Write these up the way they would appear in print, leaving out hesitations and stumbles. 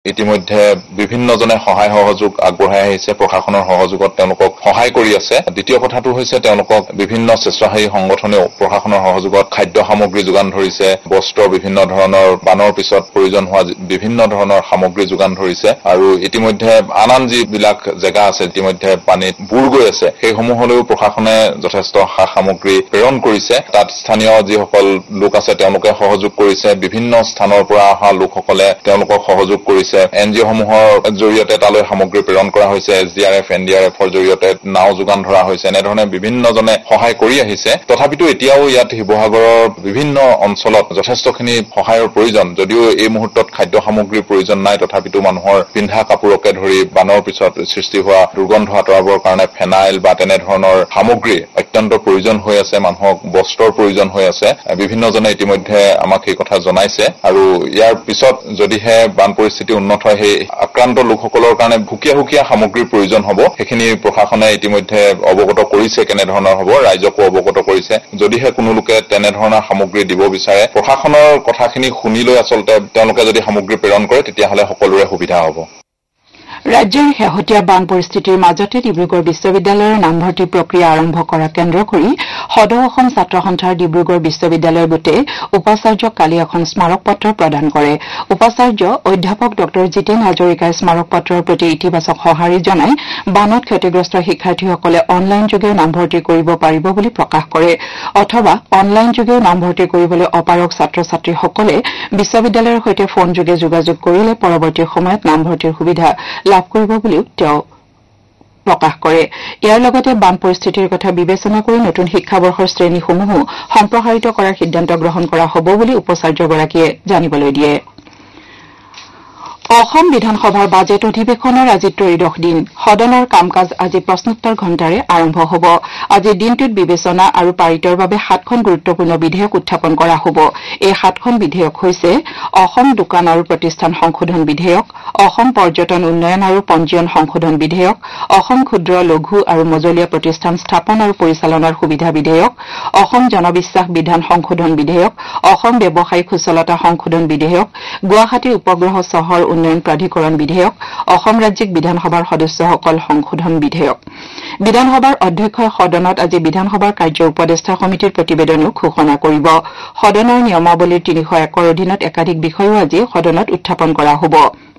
ইতিমধ্যে বিভিন্নজনে সহায় সহযোগ আগবঢ়াই আহিছে প্ৰশাসনৰ সহযোগত তেওঁলোকক সহায় কৰি আছে দ্বিতীয় কথাটো হৈছে তেওঁলোকক বিভিন্ন স্বেচ্ছাসেৱী সংগঠনেও প্ৰশাসনৰ সহযোগত খাদ্য সামগ্ৰী যোগান ধৰিছে বস্ত্ৰ বিভিন্ন ধৰণৰ বানৰ পিছত প্ৰয়োজন হোৱা বিভিন্ন ধৰণৰ সামগ্ৰী যোগান ধৰিছে আৰু ইতিমধ্যে আন যিবিলাক জেগা আছে ইতিমধ্যে পানীত বুৰ গৈ আছে সেইসমূহলৈও প্ৰশাসনে যথেষ্ট সামগ্ৰী প্ৰেৰণ কৰিছে তাত স্থানীয় যিসকল লোক আছে তেওঁলোকে সহযোগ কৰিছে বিভিন্ন স্থানৰ পৰা অহা লোকসকলে তেওঁলোকক সহযোগ কৰিছে এনজিঅ সমূহৰ জৰিয়তে তালৈ সামগ্ৰী প্ৰেৰণ কৰা হৈছে SDRF NDRFৰ জৰিয়তে নাও যোগান ধৰা হৈছে এনেধৰণে বিভিন্নজনে সহায় কৰি আহিছে তথাপিতো এতিয়াও ইয়াত শিৱসাগৰৰ বিভিন্ন অঞ্চলত যথেষ্টখিনি সহায়ৰ প্ৰয়োজন যদিও এই মুহূৰ্তত খাদ্য সামগ্ৰীৰ প্ৰয়োজন নাই তথাপিতো মানুহৰ পিন্ধা কাপোৰকে ধৰি বানৰ পিছত সৃষ্টি হোৱা দুৰ্গন্ধ আঁতৰাবৰ কাৰণে ফেনাইল বা তেনেধৰণৰ সামগ্ৰী অত্যন্ত প্ৰয়োজন হৈ আছে মানুহক বস্ত্ৰৰ প্ৰয়োজন হৈ আছে বিভিন্নজনে ইতিমধ্যে আমাক এই কথা জনাইছে আৰু ইয়াৰ পিছত যদিহে বান পৰিস্থিতি উন্নত হয় সেই আক্ৰান্ত লোকসকলৰ কাৰণে ভুকীয়া সামগ্ৰীৰ প্ৰয়োজন হ'ব সেইখিনি প্ৰশাসনে ইতিমধ্যে অৱগত কৰিছে কেনেধৰণৰ হ'ব ৰাইজকো অৱগত কৰিছে যদিহে কোনো লোকে তেনেধৰণৰ সামগ্ৰী দিব বিচাৰে প্ৰশাসনৰ কথাখিনি শুনি লৈ আচলতে তেওঁলোকে যদি সামগ্ৰী প্ৰেৰণ কৰে তেতিয়াহ'লে সকলোৰে সুবিধা হ'ব ৰাজ্যৰ শেহতীয়া বান পৰিস্থিতিৰ মাজতে ডিব্ৰুগড় বিশ্ববিদ্যালয়ৰ নামভৰ্তি প্ৰক্ৰিয়া আৰম্ভ কৰা কেন্দ্ৰ কৰি সদৌ অসম ছাত্ৰ সন্থাৰ ডিব্ৰুগড় বিশ্ববিদ্যালয়ৰ গোটে উপাচাৰ্যক কালি এখন স্মাৰক পত্ৰ প্ৰদান কৰে উপাচাৰ্য অধ্যাপক ডক্টৰ জিতেন হাজৰিকাই স্মাৰক পত্ৰৰ প্ৰতি ইতিবাচক সঁহাৰি জনাই বানত ক্ষতিগ্ৰস্ত শিক্ষাৰ্থীসকলে অনলাইন যোগেও নামভৰ্তি কৰিব পাৰিব বুলি প্ৰকাশ কৰে অথবা অনলাইন যোগেও নামভৰ্তি কৰিবলৈ অপাৰগ ছাত্ৰ ছাত্ৰীসকলে বিশ্ববিদ্যালয়ৰ সৈতে ফোন যোগে যোগাযোগ কৰিলে পৰৱৰ্তী সময়ত নামভৰ্তিৰ সুবিধা লাভ কৰিব বুলিও তেওঁ প্ৰকাশ কৰে ইয়াৰ লগতে বান পৰিস্থিতিৰ কথা বিবেচনা কৰি নতুন শিক্ষাবৰ্ষৰ শ্ৰেণীসমূহো সম্প্ৰসাৰিত কৰাৰ সিদ্ধান্ত গ্ৰহণ কৰা হ'ব বুলি উপাচাৰ্যগৰাকীয়ে জানিবলৈ দিয়ে অসম বিধানসভাৰ বাজেট অধিৱেশনৰ আজি ত্ৰয়োদশ দিন সদনৰ কাম কাজ আজি প্ৰশ্নোত্তৰ ঘণ্টাৰে আৰম্ভ হ'ব আজি দিনটোত বিবেচনা আৰু পাৰিতৰ বাবে 7খন গুৰুত্বপূৰ্ণ বিধেয়ক উত্থাপন কৰা হ'ব এই 7খন বিধেয়ক হৈছে অসম দোকান আৰু প্ৰতিষ্ঠান সংশোধন বিধেয়ক অসম পৰ্যটন উন্নয়ন আৰু পঞ্জীয়ন সংশোধন বিধেয়ক অসম ক্ষুদ্ৰ লঘু আৰু মজলীয়া প্ৰতিষ্ঠান স্থাপন আৰু পৰিচালনাৰ সুবিধা বিধেয়ক অসম জনবিশ্বাস বিধান সংশোধন বিধেয়ক অসম ব্যৱসায়িক সুচলতা সংশোধন বিধেয়ক গুৱাহাটী উপগ্ৰহ চহৰ উন্নয়ন প্ৰাধিকৰণ বিধেয়ক অসম ৰাজ্যিক বিধানসভাৰ সদস্যসকল সংশোধন বিধেয়ক বিধানসভাৰ অধ্যক্ষই সদনত আজি বিধানসভাৰ কাৰ্য উপদেষ্টা সমিতিৰ প্ৰতিবেদনো ঘোষণা কৰিব সদনৰ নিয়মাৱলীৰ 301ৰ অধীনত একাধিক বিষয়ও আজি সদনত উত্থাপন কৰা হ'ব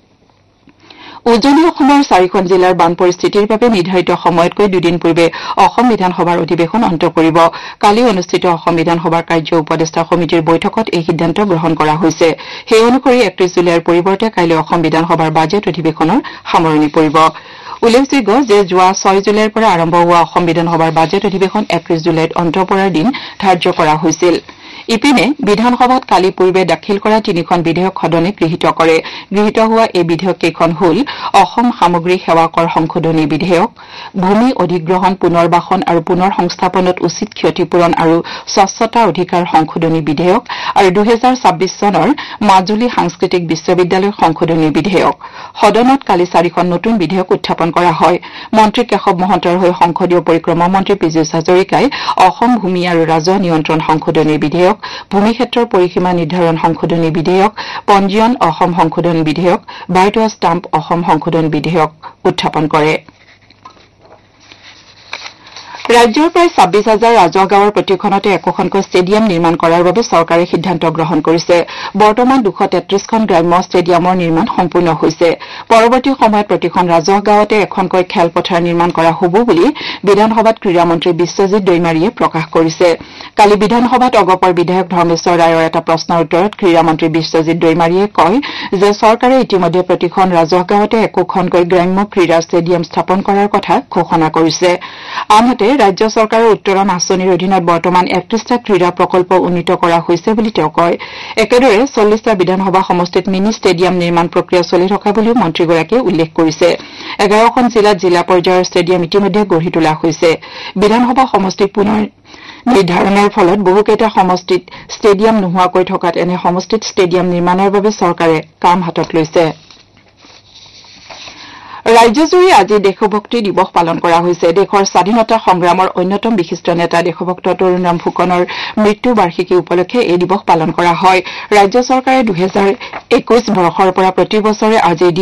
উজনি অসমৰ 4খন জিলাৰ বান পৰিস্থিতিৰ বাবে নিৰ্ধাৰিত সময়তকৈ দুদিন পূৰ্বে অসম বিধানসভাৰ অধিৱেশন অন্ত পৰিব কালি অনুষ্ঠিত অসম বিধানসভাৰ কাৰ্য উপদেষ্টা সমিতিৰ বৈঠকত এই সিদ্ধান্ত গ্ৰহণ কৰা হৈছে সেই অনুসৰি 31 জুলাইৰ পৰিৱৰ্তে কাইলৈ অসম বিধানসভাৰ বাজেট অধিৱেশনৰ সামৰণি পৰিব উল্লেখযোগ্য যে যোৱা 6 জুলাইৰ পৰা আৰম্ভ হোৱা অসম বিধানসভাৰ বাজেট অধিৱেশন 31 জুলাইত অন্ত পৰাৰ দিন ধাৰ্য কৰা হৈছিল ইপিনে বিধানসভাত কালি পূৰ্বে দাখিল কৰা 3খন বিধেয়ক সদনে গৃহীত কৰে গৃহীত হোৱা এই বিধেয়ক কেইখন হ'ল অসম সামগ্ৰী সেৱা কৰ সংশোধনী বিধেয়ক ভূমি অধিগ্ৰহণ পুনৰ্বাসন আৰু পুনৰ সংস্থাপনত উচিত ক্ষতিপূৰণ আৰু স্বচ্ছতা অধিকাৰ সংশোধনী বিধেয়ক আৰু 2026 চনৰ মাজুলী সাংস্কৃতিক বিশ্ববিদ্যালয় সংশোধনী বিধেয়ক সদনত কালি 4খন নতুন বিধেয়ক উত্থাপন কৰা হয় মন্ত্ৰী কেশৱ মহন্তৰ হৈ সংসদীয় পৰিক্ৰমা মন্ত্ৰী পীযুষ হাজৰিকাই অসম ভূমি আৰু ৰাজহ নিয়ন্ত্ৰণ সংশোধনী বিধেয়ক ভূমি ক্ষেত্ৰৰ পৰিসীমা নিৰ্ধাৰণ সংশোধনী বিধেয়ক পঞ্জীয়ন অসম সংশোধন বিধেয়ক ভাৰতীয় ষ্টাম্প অসম সংশোধন বিধেয়ক উত্থাপন কৰে ৰাজ্যৰ প্ৰায় 26,000 ৰাজহ গাঁৱৰ প্ৰতিখনতে একোখনকৈ ষ্টেডিয়াম নিৰ্মাণ কৰাৰ বাবে চৰকাৰে সিদ্ধান্ত গ্ৰহণ কৰিছে বৰ্তমান 233খন গ্ৰাম্য ষ্টেডিয়ামৰ নিৰ্মাণ সম্পূৰ্ণ হৈছে পৰৱৰ্তী সময়ত প্ৰতিখন ৰাজহ গাঁৱতে এখনকৈ খেলপথাৰ নিৰ্মাণ কৰা হ'ব বুলি বিধানসভাত ক্ৰীড়া মন্ত্ৰী বিশ্বজিৎ দৈমাৰীয়ে প্ৰকাশ কৰিছে কালি বিধানসভাত অগপৰ বিধায়ক ধৰ্মেশ্বৰ ৰায়ৰ এটা প্ৰশ্নৰ উত্তৰত ক্ৰীড়া মন্ত্ৰী বিশ্বজিৎ দৈমাৰীয়ে কয় যে চৰকাৰে ইতিমধ্যে প্ৰতিখন ৰাজহ গাঁৱতে একোখনকৈ গ্ৰাম্য ক্ৰীড়া ষ্টেডিয়াম স্থাপন কৰাৰ কথা ঘোষণা কৰিছে আনহাতে ৰাজ্য চৰকাৰৰ উত্তৰণ আঁচনিৰ অধীনত বৰ্তমান 31টা ক্ৰীড়া প্ৰকল্প উন্নীত কৰা হৈছে বুলি তেওঁ কয় একেদৰে 40টা বিধানসভা সমষ্টিত মিনি ষ্টেডিয়াম নিৰ্মাণ প্ৰক্ৰিয়া চলি থকা বুলিও মন্ত্ৰীগৰাকীয়ে উল্লেখ কৰিছে 11খন জিলাত জিলা পৰ্যায়ৰ ষ্টেডিয়াম ইতিমধ্যে গঢ়ি তোলা হৈছে বিধানসভা সমষ্টি পুনৰ নিৰ্ধাৰণৰ ফলত বহুকেইটা সমষ্টিত ষ্টেডিয়াম নোহোৱাকৈ থকাত এনে সমষ্টিত ষ্টেডিয়াম নিৰ্মাণৰ বাবে চৰকাৰে কাম হাতত লৈছে ৰাজ্যজুৰি আজি দেশভক্তি দিৱস পালন কৰা হৈছে। দেশৰ স্বাধীনতা সংগ্ৰামৰ অন্যতম বিশিষ্ট নেতা দেশভক্ত তৰুণৰাম ফুকনৰ মৃত্যু বাৰ্ষিকী উপলক্ষে এই দিৱস পালন কৰা হয়। ৰাজ্য চৰকাৰে 2021 বৰ্ষৰ পৰা প্ৰতি বছৰে আজি